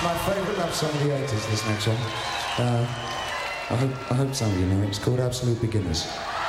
my favourite love song of the 80s, this next one. I hope some of you know it. It's called Absolute Beginners.